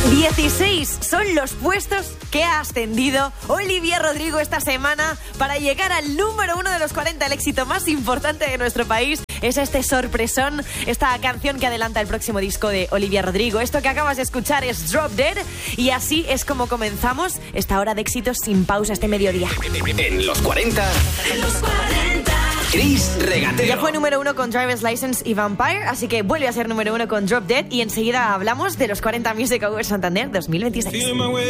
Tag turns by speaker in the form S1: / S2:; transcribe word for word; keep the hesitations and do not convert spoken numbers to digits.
S1: dieciséis son los puestos que ha ascendido Olivia Rodrigo esta semana para llegar al número uno de los cuarenta, el éxito más importante de nuestro país. Es este sorpresón, esta canción que adelanta el próximo disco de Olivia Rodrigo. Esto que acabas de escuchar es Drop Dead y así es como comenzamos esta hora de éxitos sin pausa este mediodía.
S2: En los cuarenta, en los cuarenta, Chris Regatero.
S1: Ya fue número uno con Driver's License y Vampire, así que vuelve a ser número uno con Drop Dead y enseguida hablamos de los cuarenta Music Awards Santander dos mil veintiséis.